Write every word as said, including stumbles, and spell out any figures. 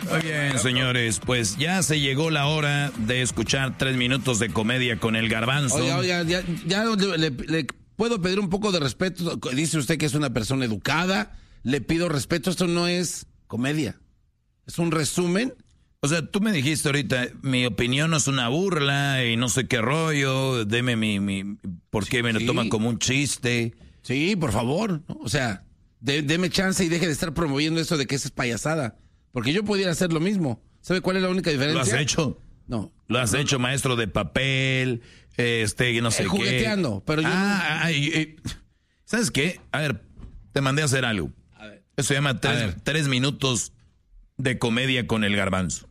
Muy bien, señores, pues ya se llegó la hora de escuchar tres minutos de comedia con el Garbanzo. Oiga, oiga, ya, ya le, le, le puedo pedir un poco de respeto. Dice usted que es una persona educada. Le pido respeto. Esto no es comedia. Es un resumen. O sea, tú me dijiste ahorita, mi opinión no es una burla y no sé qué rollo. Deme mi, mi ¿por qué me lo Sí. toman como un chiste? Sí, por favor, ¿no? O sea, de, deme chance y deje de estar promoviendo eso de que eso es payasada. Porque yo pudiera hacer lo mismo. ¿Sabe cuál es la única diferencia? ¿Lo has hecho? No. Lo has no. hecho, maestro de papel, este, no sé Eh, qué. jugueteando, pero yo Ah, ay, eh, ¿sabes qué? A ver, te mandé a hacer algo. A ver. Eso se llama A tres, ver. tres minutos de comedia con el Garbanzo.